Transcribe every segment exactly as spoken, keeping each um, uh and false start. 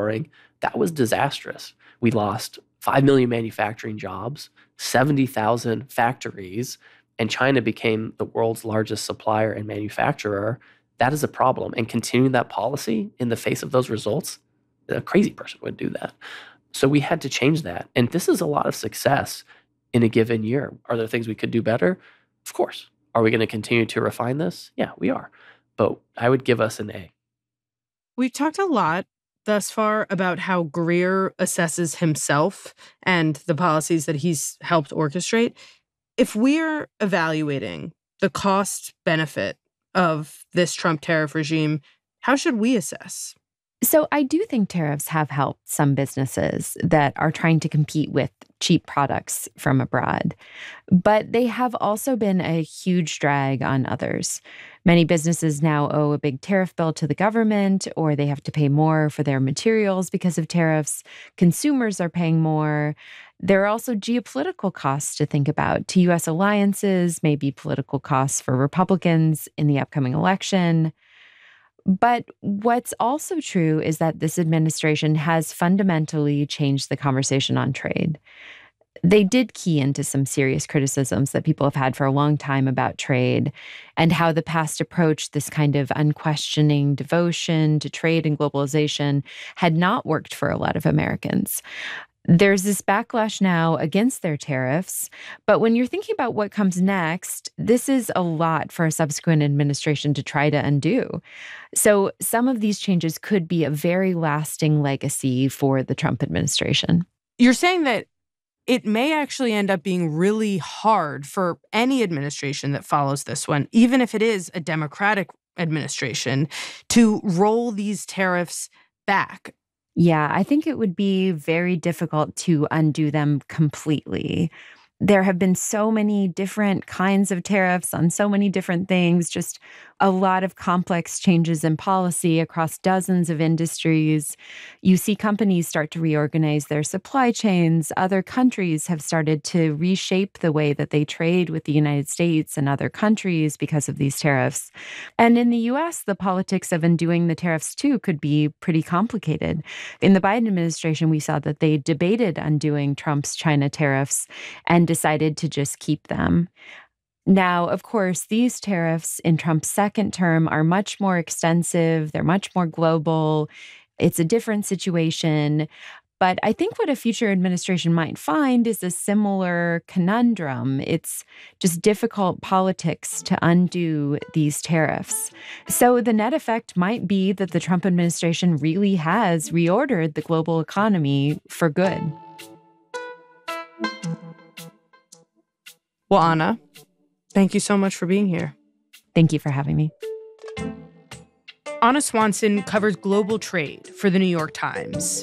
onshoring, that was disastrous. We lost five million manufacturing jobs, seventy thousand factories, and China became the world's largest supplier and manufacturer. That is a problem. And continuing that policy in the face of those results, a crazy person would do that. So we had to change that. And this is a lot of success in a given year. Are there things we could do better? Of course. Are we going to continue to refine this? Yeah, we are. But I would give us an A. We've talked a lot thus far about how Greer assesses himself and the policies that he's helped orchestrate. If we're evaluating the cost benefit of this Trump tariff regime, how should we assess? So I do think tariffs have helped some businesses that are trying to compete with cheap products from abroad. But they have also been a huge drag on others. Many businesses now owe a big tariff bill to the government, or they have to pay more for their materials because of tariffs. Consumers are paying more. There are also geopolitical costs to think about to U S alliances, maybe political costs for Republicans in the upcoming election. But what's also true is that this administration has fundamentally changed the conversation on trade. They did key into some serious criticisms that people have had for a long time about trade and how the past approach, this kind of unquestioning devotion to trade and globalization, had not worked for a lot of Americans. There's this backlash now against their tariffs, but when you're thinking about what comes next, this is a lot for a subsequent administration to try to undo. So some of these changes could be a very lasting legacy for the Trump administration. You're saying that it may actually end up being really hard for any administration that follows this one, even if it is a Democratic administration, to roll these tariffs back. Yeah, I think it would be very difficult to undo them completely. There have been so many different kinds of tariffs on so many different things, just a lot of complex changes in policy across dozens of industries. You see companies start to reorganize their supply chains. Other countries have started to reshape the way that they trade with the United States and other countries because of these tariffs. And in the U S, the politics of undoing the tariffs, too, could be pretty complicated. In the Biden administration, we saw that they debated undoing Trump's China tariffs and decided to just keep them. Now, of course, these tariffs in Trump's second term are much more extensive. They're much more global. It's a different situation. But I think what a future administration might find is a similar conundrum. It's just difficult politics to undo these tariffs. So the net effect might be that the Trump administration really has reordered the global economy for good. Well, Anna, thank you so much for being here. Thank you for having me. Anna Swanson covers global trade for The New York Times.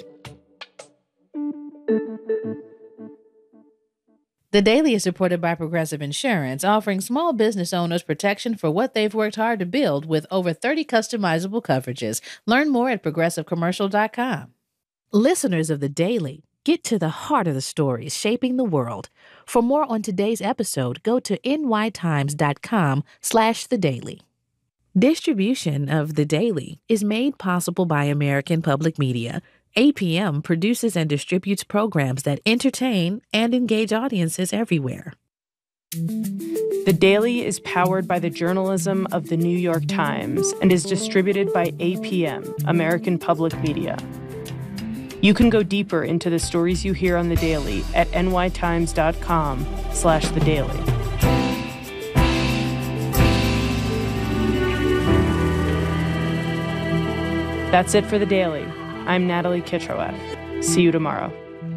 The Daily is supported by Progressive Insurance, offering small business owners protection for what they've worked hard to build with over thirty customizable coverages. Learn more at progressive commercial dot com. Listeners of The Daily, get to the heart of the stories shaping the world. For more on today's episode, go to nytimes.com slash the daily. Distribution of The Daily is made possible by American Public Media. A P M produces and distributes programs that entertain and engage audiences everywhere. The Daily is powered by the journalism of The New York Times and is distributed by A P M, American Public Media. You can go deeper into the stories you hear on The Daily at nytimes.com slash the daily. That's it for The Daily. I'm Natalie Kitroeff. See you tomorrow.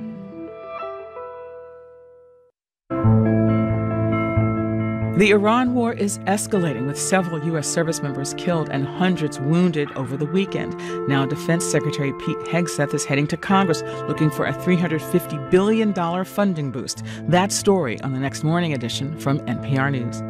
The Iran war is escalating, with several U S service members killed and hundreds wounded over the weekend. Now, Defense Secretary Pete Hegseth is heading to Congress looking for a three hundred fifty billion dollars funding boost. That story on the next morning edition from N P R News.